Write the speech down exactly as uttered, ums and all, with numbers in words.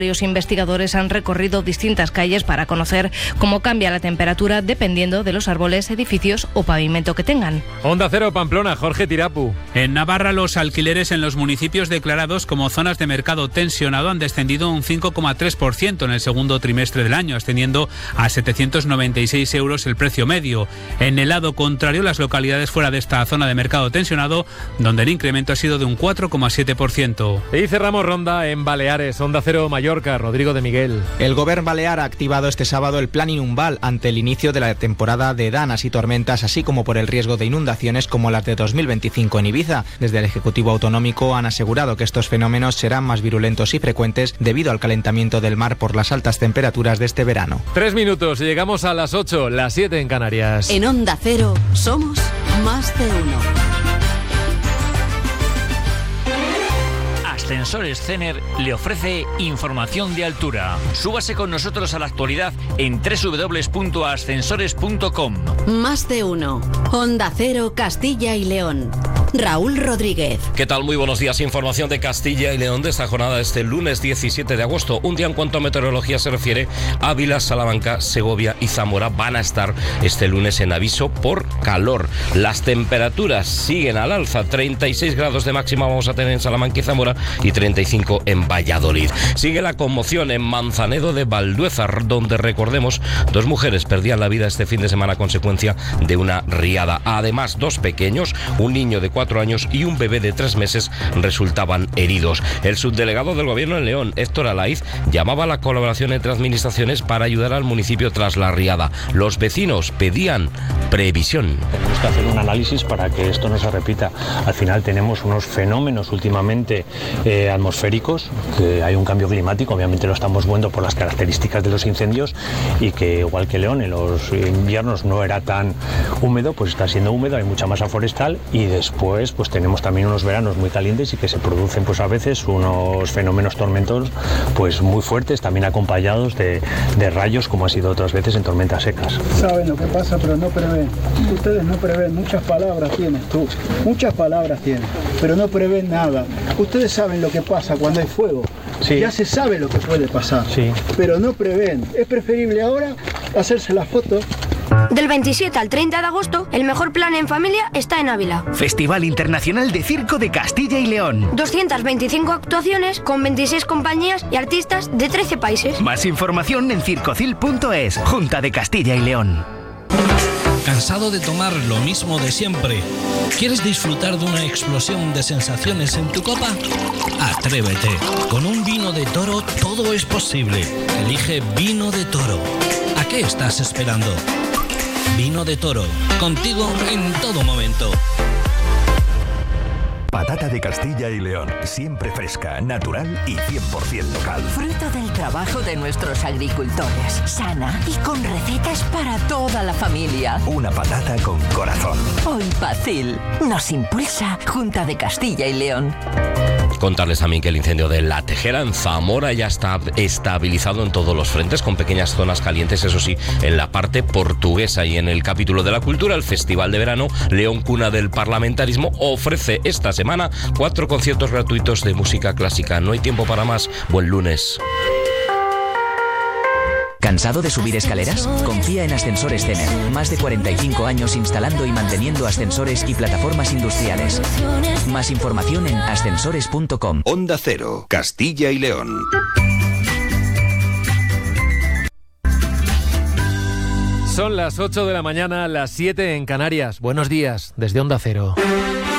Los investigadores han recorrido distintas calles para conocer cómo cambia la temperatura dependiendo de los árboles, edificios o pavimento que tengan. Onda Cero Pamplona, Jorge Tirapu. En Navarra, los alquileres en los municipios declarados como zonas de mercado tensionado han descendido un cinco coma tres por ciento en el segundo trimestre del año, ascendiendo a setecientos noventa y seis euros el precio medio. En el lado contrario, las localidades fuera de esta zona de mercado tensionado, donde el incremento ha sido de un cuatro coma siete por ciento. Y cerramos ronda en Baleares, Onda Cero Mallorca, Rodrigo de Miguel. El Govern Balear ha activado este sábado el Plan Inumbal ante el inicio de la temporada de danas y tormentas, así como por el riesgo de inundaciones como las de dos mil veinticinco en Ibiza. Desde el Ejecutivo Autonómico han asegurado que estos fenómenos serán más virulentos y frecuentes debido al calentamiento del mar por las altas temperaturas de este verano. Tres minutos y llegamos a las ocho, las siete en Canarias. En Onda Cero somos más de uno. Ascensores Cener le ofrece información de altura. Súbase con nosotros a la actualidad en doble u doble u doble u punto ascensores punto com. Más de uno. Onda Cero, Castilla y León. Raúl Rodríguez. ¿Qué tal? Muy buenos días. Información de Castilla y León de esta jornada este lunes diecisiete de agosto. Un día en cuanto a meteorología se refiere, Ávila, Salamanca, Segovia y Zamora van a estar este lunes en aviso por calor. Las temperaturas siguen al alza. treinta y seis grados de máxima vamos a tener en Salamanca y Zamora y treinta y cinco en Valladolid. Sigue la conmoción en Manzanedo de Valduezar, donde, recordemos, dos mujeres perdían la vida este fin de semana a consecuencia de una riada. Además, dos pequeños, un niño de cuatro años y un bebé de tres meses, resultaban heridos. El subdelegado del Gobierno en León, Héctor Alaiz, llamaba a la colaboración entre administraciones para ayudar al municipio tras la riada. Los vecinos pedían previsión. Tenemos que hacer un análisis para que esto no se repita. Al final tenemos unos fenómenos últimamente eh, atmosféricos, que hay un cambio climático, obviamente lo estamos viendo por las características de los incendios, y que igual que León en los inviernos no era tan húmedo, pues está siendo húmedo, hay mucha masa forestal, y después pues tenemos también unos veranos muy calientes y que se producen pues a veces unos fenómenos tormentosos pues muy fuertes, también acompañados de, de rayos, como ha sido otras veces en tormentas secas. Saben lo que pasa, pero no prevén. Ustedes no prevén, muchas palabras tienes tú, muchas palabras tienes, pero no prevén nada. Ustedes saben lo que pasa cuando hay fuego. Sí. Ya se sabe lo que puede pasar, sí, pero no prevén. Es preferible ahora hacerse la foto. Del veintisiete al treinta de agosto, el mejor plan en familia está en Ávila. Festival Internacional de Circo de Castilla y León. doscientas veinticinco actuaciones con veintiséis compañías y artistas de trece países. Más información en circocil punto es. Junta de Castilla y León. ¿Cansado de tomar lo mismo de siempre? ¿Quieres disfrutar de una explosión de sensaciones en tu copa? Atrévete. Con un vino de Toro todo es posible. Elige Vino de Toro. ¿A qué estás esperando? Vino de Toro, contigo en todo momento. Patata de Castilla y León, siempre fresca, natural y cien por ciento local. Fruto del trabajo de nuestros agricultores, sana y con recetas para toda la familia. Una patata con corazón. Hoy Pacil nos impulsa Junta de Castilla y León. Contarles también que el incendio de La Tejera en Zamora ya está estabilizado en todos los frentes, con pequeñas zonas calientes, eso sí, en la parte portuguesa. Y en el capítulo de la cultura, el Festival de Verano León, cuna del parlamentarismo, ofrece esta semana cuatro conciertos gratuitos de música clásica. No hay tiempo para más. Buen lunes. ¿Cansado de subir escaleras? Confía en Ascensores Cener. Más de cuarenta y cinco años instalando y manteniendo ascensores y plataformas industriales. Más información en ascensores punto com. Onda Cero, Castilla y León. Son las ocho de la mañana, las siete en Canarias. Buenos días, desde Onda Cero.